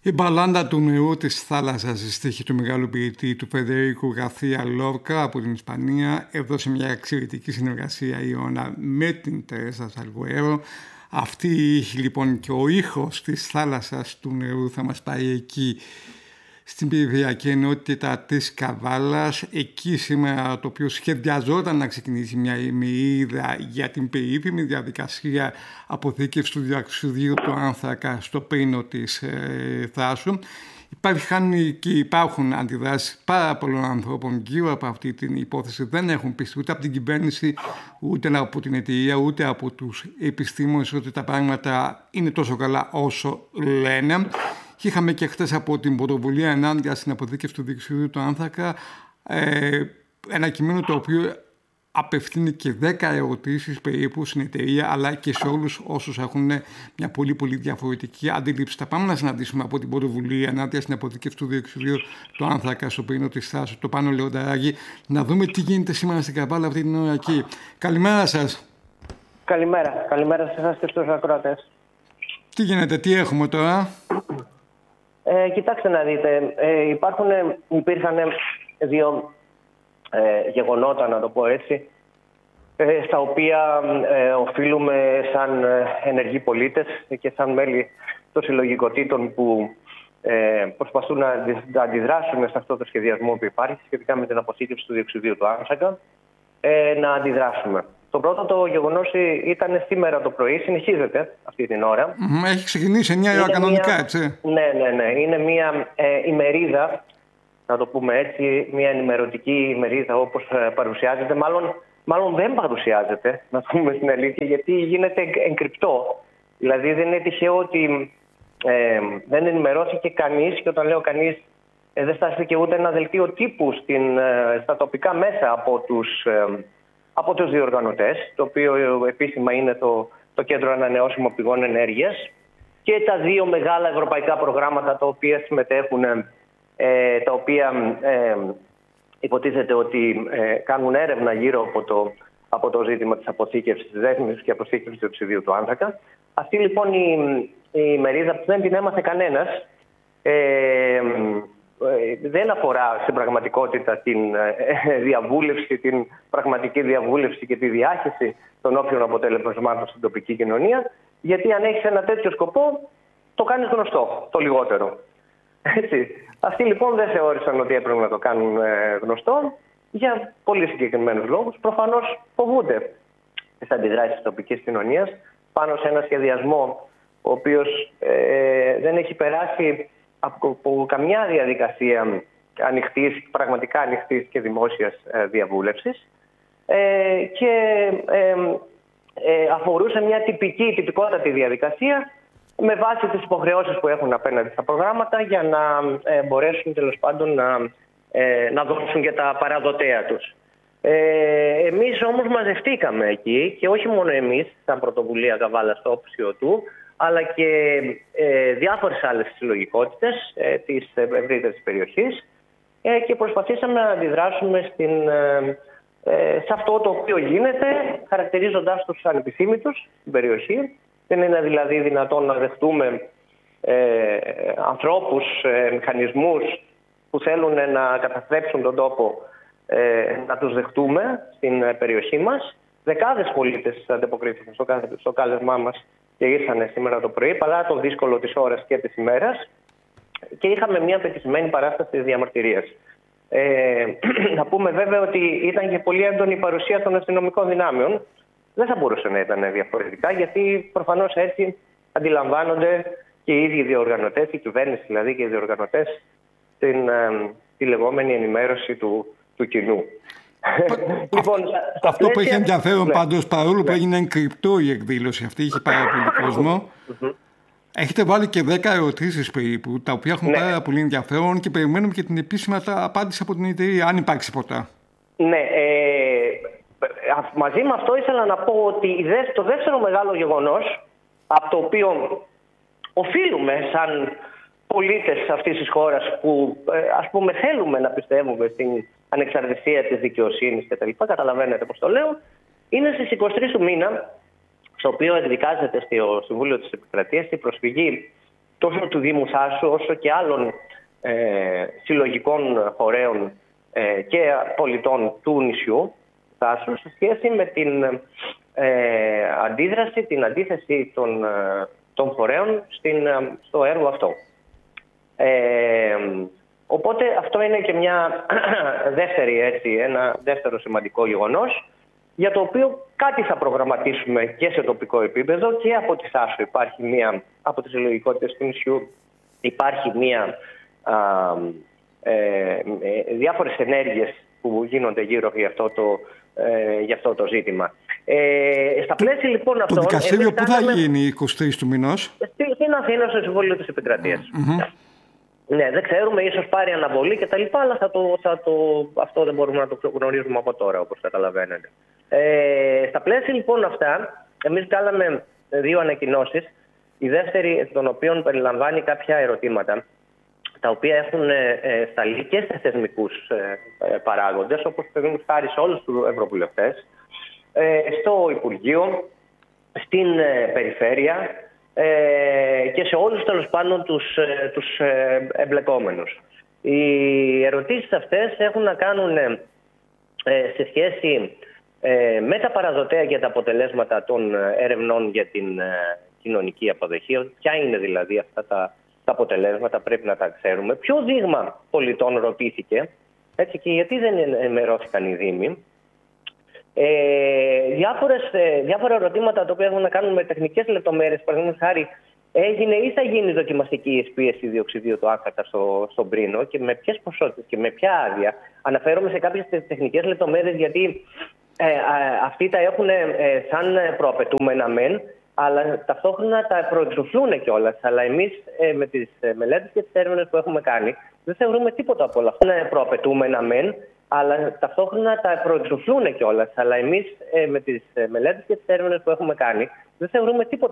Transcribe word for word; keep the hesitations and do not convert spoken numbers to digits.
Η μπαλάντα του νερού της θάλασσας, η στίχη του μεγάλου ποιητή του Φεδερίκου Γαρθία Λόρκα από την Ισπανία, έδωσε μια εξαιρετική συνεργασία η Ιωάννα με την Τερέζα Σαλγουέρο. Αυτή η ήχη λοιπόν και ο ήχος της θάλασσας του νερού θα μας πάει εκεί, στην περιφερειακή ενότητα της Καβάλας, εκεί σήμερα το οποίο σχεδιαζόταν να ξεκινήσει μια ημερίδα για την περίφημη διαδικασία αποθήκευσης του διοξειδίου του άνθρακα στο πίνο της ε, θράσου. Υπάρχουν και υπάρχουν αντιδράσεις πάρα πολλών ανθρώπων γύρω από αυτή την υπόθεση. Δεν έχουν πιστεί ούτε από την κυβέρνηση, ούτε από την εταιρεία, ούτε από τους επιστήμονες ότι τα πράγματα είναι τόσο καλά όσο λένε. Και είχαμε και χτες από την πρωτοβουλία ενάντια στην αποθήκευση του διοξειδίου του άνθρακα ε, ένα κείμενο το οποίο απευθύνει και δέκα ερωτήσεις περίπου στην εταιρεία, αλλά και σε όλους όσους έχουν μια πολύ πολύ διαφορετική αντίληψη. Θα πάμε να συναντήσουμε από την πρωτοβουλία ενάντια στην αποθήκευση του διοξειδίου του άνθρακα στο πυρήνο της θράσης, το Πάνο Λεονταράκη, να δούμε τι γίνεται σήμερα στην Καβάλα αυτή την ώρα εκεί. Καλημέρα σας. Καλημέρα. Καλημέρα σε εσάς και στους ακροατές. Τι γίνεται, τι έχουμε τώρα? Ε, κοιτάξτε να δείτε, ε, υπάρχουν, υπήρχαν δύο ε, γεγονότα, να το πω έτσι, ε, στα οποία ε, οφείλουμε σαν ενεργοί πολίτες και σαν μέλη των συλλογικοτήτων που ε, προσπαθούν να, να αντιδράσουν σε αυτό το σχεδιασμό που υπάρχει σχετικά με την αποθήκευση του διοξειδίου του άνθρακα, ε, να αντιδράσουμε. Το πρώτο το γεγονός ήταν σήμερα το πρωί, συνεχίζεται αυτή την ώρα. Έχει ξεκινήσει εννιά η ώρα κανονικά, έτσι. Ναι, ναι, ναι. Είναι μια ε, ημερίδα, να το πούμε έτσι, μια ενημερωτική ημερίδα όπως ε, παρουσιάζεται. Μάλλον, μάλλον δεν παρουσιάζεται, να το πούμε στην αλήθεια, γιατί γίνεται εγκρυπτό. Δηλαδή δεν είναι τυχαίο ότι ε, δεν ενημερώθηκε κανείς, και όταν λέω κανείς, ε, δεν στάθηκε ούτε ένα δελτίο τύπου στην, ε, στα τοπικά μέσα από τους... Ε, από τους διοργανωτές, το οποίο επίσημα είναι το, το Κέντρο Ανανεώσιμων Πηγών Ενέργειας, και τα δύο μεγάλα ευρωπαϊκά προγράμματα τα οποία συμμετέχουν, ε, τα οποία ε, υποτίθεται ότι ε, κάνουν έρευνα γύρω από το, από το ζήτημα της αποθήκευσης, της δέσμευσης και αποθήκευσης του οξυδίου του άνθρακα. Αυτή λοιπόν η, η μερίδα που δεν την έμαθε κανένας, ε, δεν αφορά στην πραγματικότητα την διαβούλευση, την πραγματική διαβούλευση και τη διάχυση των όποιων αποτελεσμάτων στην τοπική κοινωνία, γιατί αν έχεις ένα τέτοιο σκοπό, το κάνεις γνωστό, το λιγότερο. Έτσι. Αυτοί λοιπόν δεν θεώρησαν ότι έπρεπε να το κάνουν γνωστό για πολύ συγκεκριμένους λόγους. Προφανώς φοβούνται τις αντιδράσεις της τοπικής κοινωνίας πάνω σε ένα σχεδιασμό ο οποίος ε, δεν έχει περάσει από καμιά διαδικασία ανοιχτής, πραγματικά ανοιχτής και δημόσιας διαβούλευσης, ε, και ε, ε, αφορούσε μια τυπική, τυπικότατη διαδικασία με βάση τις υποχρεώσεις που έχουν απέναντι στα προγράμματα για να ε, μπορέσουν τέλος πάντων να, ε, να δώσουν και τα παραδοτέα τους. Ε, εμείς όμως μαζευτήκαμε εκεί, και όχι μόνο εμείς σαν πρωτοβουλία Καβάλα στο όψιο του, αλλά και ε, διάφορες άλλες συλλογικότητες ε, της ευρύτερης περιοχής, ε, και προσπαθήσαμε να αντιδράσουμε στην, ε, ε, σε αυτό το οποίο γίνεται, χαρακτηρίζοντάς τους ανεπιθύμητους στην περιοχή. Δεν είναι δηλαδή δυνατόν να δεχτούμε ε, ανθρώπους, ε, μηχανισμούς που θέλουν να καταστρέψουν τον τόπο, ε, να τους δεχτούμε στην περιοχή μας. Δεκάδες πολίτες ανταποκρίθηκαν στο, στο κάλεσμά μας και ήρθαν σήμερα το πρωί, παρά το δύσκολο της ώρας και της ημέρας, και είχαμε μια πετυχημένη παράσταση διαμαρτυρίας. Ε, να πούμε βέβαια ότι ήταν και πολύ έντονη η παρουσία των αστυνομικών δυνάμεων. Δεν θα μπορούσε να ήταν διαφορετικά, γιατί προφανώς έτσι αντιλαμβάνονται και οι ίδιοι διοργανωτές, η κυβέρνηση δηλαδή και οι διοργανωτές, την, ε, τη λεγόμενη ενημέρωση του, του κοινού. Λοιπόν, αυτό που έχει ενδιαφέρον, ναι, πάντως, παρόλο ναι. που έγινε εγκρυπτό η εκδήλωση αυτή, είχε πάρα πολύ κόσμο, έχετε βάλει και δέκα ερωτήσεις περίπου, τα οποία έχουν ναι. πάρα πολύ ενδιαφέρον, και περιμένουμε και την επίσημη απάντηση από την εταιρεία, αν υπάρξει ποτέ. Ναι, ε, μαζί με αυτό ήθελα να πω ότι το δεύτερο μεγάλο γεγονός, από το οποίο οφείλουμε σαν πολίτες αυτής της χώρας που ας πούμε θέλουμε να πιστεύουμε στην ανεξαρτησία της δικαιοσύνης και τα λοιπά, καταλαβαίνετε πώς το λέω, είναι στις είκοσι τρεις του μήνα, στο οποίο εκδικάζεται στο Συμβούλιο της Επικρατείας η προσφυγή τόσο του Δήμου Θάσου όσο και άλλων ε, συλλογικών φορέων ε, και πολιτών του νησιού Θάσου σε σχέση με την ε, αντίδραση, την αντίθεση των, των φορέων στην, στο έργο αυτό. Ε, οπότε αυτό είναι και μια δεύτερη, έτσι, ένα δεύτερο σημαντικό γεγονός, για το οποίο κάτι θα προγραμματίσουμε και σε τοπικό επίπεδο και από τη Θάσο υπάρχει μία, από τις συλλογικότητες του νησιού υπάρχει μία, α, ε, ε, διάφορες ενέργειες που γίνονται γύρω για αυτό το, ε, για αυτό το ζήτημα. Ε, στα πλαίσια λοιπόν αυτών... Το δικαστήριο πού θα κάναμε... γίνει εικοστή τρίτη του μηνός? Στην Αθήνα, στο Συμβούλιο της Επικρατείας. Mm-hmm. Ναι, δεν ξέρουμε, ίσως πάρει αναβολή και τα λοιπά, αλλά θα το, θα το, αυτό δεν μπορούμε να το γνωρίζουμε από τώρα, όπως καταλαβαίνετε. Ε, στα πλαίσια λοιπόν αυτά, εμείς κάναμε δύο ανακοινώσεις, η δεύτερη εκ των οποίων περιλαμβάνει κάποια ερωτήματα, τα οποία έχουν ε, σταλεί και σε θεσμικούς ε, παράγοντες, όπως παραδείγματος χάρη σε όλους τους ευρωβουλευτές, ε, στο Υπουργείο, στην ε, Περιφέρεια, Ε, και σε όλους τέλος πάντων τους, ε, τους ε, εμπλεκόμενους. Οι ερωτήσεις αυτές έχουν να κάνουν ε, σε σχέση ε, με τα παραδοτέα και τα αποτελέσματα των ερευνών για την ε, κοινωνική αποδοχή. Ποια είναι δηλαδή αυτά τα, τα αποτελέσματα, πρέπει να τα ξέρουμε. Ποιο δείγμα πολιτών ρωτήθηκε, έτσι, και γιατί δεν ενημερώθηκαν οι Δήμοι. Ε, διάφορες, ε, διάφορα ερωτήματα τα οποία έχουν να κάνουν με τεχνικές λεπτομέρειες. Παραδείγματος χάρη, έγινε ή θα γίνει δοκιμαστική εισπίεση διοξιδίου του άνθρακα στο, στον Πρίνο και με ποιες ποσότητες και με ποια άδεια. Αναφέρομαι σε κάποιες τεχνικές λεπτομέρειες γιατί ε, ε, αυτοί τα έχουν ε, σαν προαπαιτούμενα μεν, αλλά ταυτόχρονα τα προεξοφλούν κιόλας. Αλλά εμείς ε, με τις μελέτες και τις έρευνες που έχουμε κάνει δεν θεωρούμε τίποτα από όλα αυτά. Είναι προαπαιτούμενα μεν, αλλά ταυτόχρονα τα προεξοφλούν κιόλας. Αλλά εμείς ε, με τις μελέτες και τις έρευνες που έχουμε κάνει δεν θεωρούμε τίποτα